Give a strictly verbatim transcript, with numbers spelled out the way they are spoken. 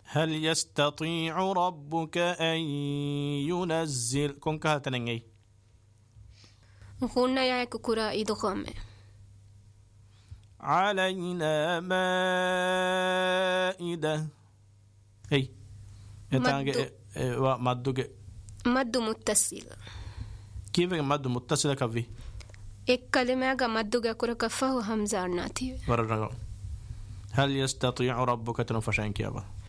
هل يستطيع ربك أن ينزل كون كهتنين قلنا يا كورا إدغام علينا مائدة أي مد مد مد متصل كيف مد متصل كفي एक कलिमा का मद्दु का कुरा कफ़ा हो हम जानना थी هل يستطيع ربك تنفشين كيابا